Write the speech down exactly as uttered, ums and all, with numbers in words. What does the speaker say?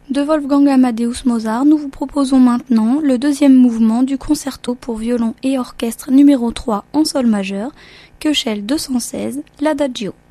De Wolfgang Amadeus Mozart, nous vous proposons maintenant le deuxième mouvement du concerto pour violon et orchestre numéro trois en sol majeur, Köchel deux cent seize, l'Adagio.